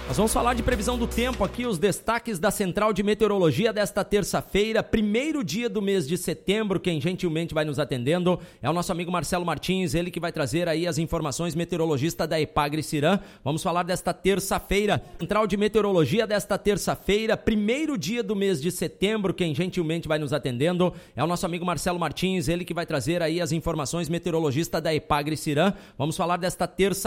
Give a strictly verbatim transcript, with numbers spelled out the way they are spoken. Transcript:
Nós vamos falar de previsão do tempo aqui, os destaques da Central de Meteorologia desta terça-feira, primeiro dia do mês de setembro. Quem gentilmente vai nos atendendo é o nosso amigo Marcelo Martins, ele que vai trazer aí as informações, meteorologista da Epagre-Ciran. Vamos falar desta terça-feira, Central de Meteorologia desta terça-feira, primeiro dia do mês de setembro. Quem gentilmente vai nos atendendo é o nosso amigo Marcelo Martins, ele que vai trazer aí as informações, meteorologista da Epagre-Ciran. Vamos falar desta terça